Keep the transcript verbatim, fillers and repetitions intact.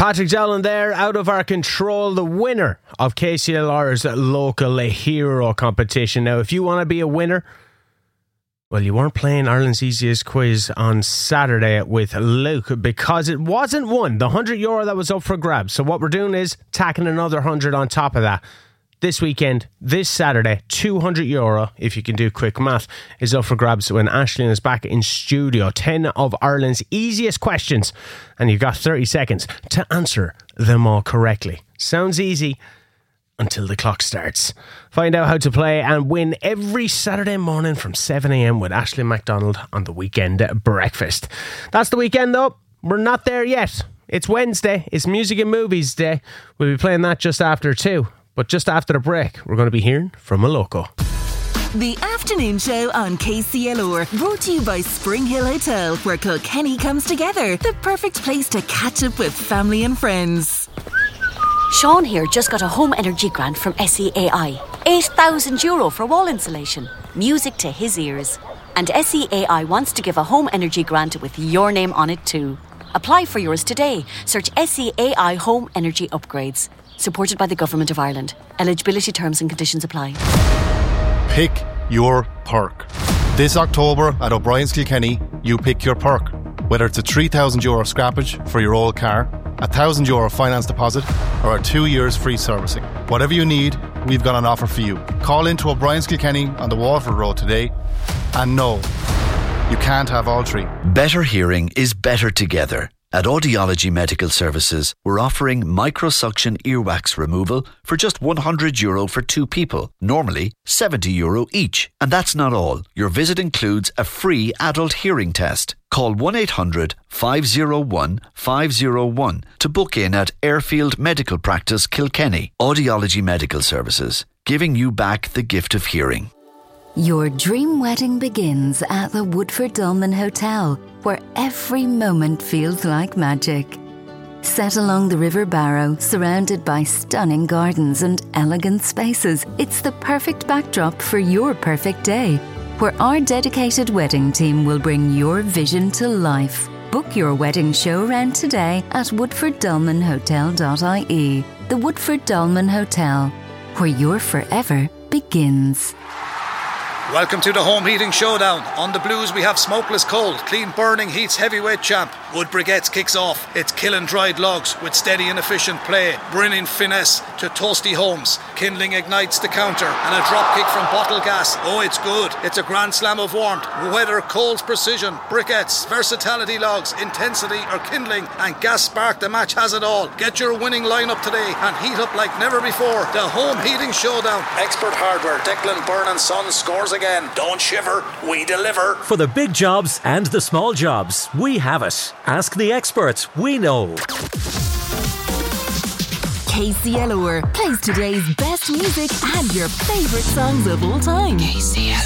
Patrick Dowling there, out of our control, the winner of K C L R's local hero competition. Now, if you want to be a winner, well, you weren't playing Ireland's Easiest Quiz on Saturday with Luke because it wasn't won. The one hundred euro that was up for grabs. So what we're doing is tacking another one hundred on top of that. This weekend, this Saturday, two hundred euro, if you can do quick math, is up for grabs when Aisling is back in studio. ten of Ireland's easiest questions, and you've got thirty seconds to answer them all correctly. Sounds easy until the clock starts. Find out how to play and win every Saturday morning from seven a.m. with Aisling MacDonald on the Weekend Breakfast. That's the weekend, though. We're not there yet. It's Wednesday. It's Music and Movies Day. We'll be playing that just after two. But just after the break, we're going to be hearing from a local. The afternoon show on K C L R, brought to you by Spring Hill Hotel, where Kilkenny comes together. The perfect place to catch up with family and friends. Sean here just got a home energy grant from S E A I. eight thousand euro for wall insulation. Music to his ears. And S E A I wants to give a home energy grant with your name on it too. Apply for yours today. Search S E A I Home Energy Upgrades. Supported by the Government of Ireland. Eligibility terms and conditions apply. Pick your perk. This October at O'Brien's Kilkenny, you pick your perk. Whether it's a three thousand euro scrappage for your old car, a one thousand euro finance deposit, or a two years free servicing. Whatever you need, we've got an offer for you. Call into O'Brien's Kilkenny on the Waterford Road today. And no, you can't have all three. Better hearing is better together. At Audiology Medical Services, we're offering microsuction earwax removal for just one hundred euro for two people, normally seventy euro each. And that's not all. Your visit includes a free adult hearing test. Call one eight hundred five oh one five oh one to book in at Airfield Medical Practice, Kilkenny. Audiology Medical Services, giving you back the gift of hearing. Your dream wedding begins at the Woodford Dolmen Hotel, where every moment feels like magic. Set along the River Barrow, surrounded by stunning gardens and elegant spaces, it's the perfect backdrop for your perfect day, where our dedicated wedding team will bring your vision to life. Book your wedding show round today at woodford dolmen hotel dot I E. The Woodford Dolmen Hotel, where your forever begins. Welcome to the Home Heating Showdown. On the blues we have Smokeless Cold, Clean Burning Heat's heavyweight champ. Wood Briquettes kicks off. It's killing dried logs with steady and efficient play. Brilliant finesse to Toasty Homes. Kindling ignites the counter and a drop kick from Bottle Gas. Oh, it's good. It's a grand slam of warmth. Whether Cold's precision, briquettes, versatility logs, intensity or kindling and gas spark, the match has it all. Get your winning lineup today and heat up like never before. The Home Heating Showdown. Expert Hardware, Declan Byrne and Sons scores again. Don't shiver, we deliver. For the big jobs and the small jobs, we have it. Ask the experts, we know. K C L R plays today's best music and your favourite songs of all time. K C L R.